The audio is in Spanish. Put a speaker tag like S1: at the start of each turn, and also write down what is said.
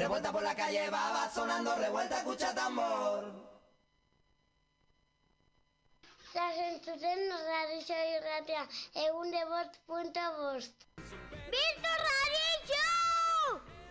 S1: revuelta por la calle va sonando revuelta, escucha tambor.
S2: Zazentzuten radio irratia, egun de bost.bost. Birtu!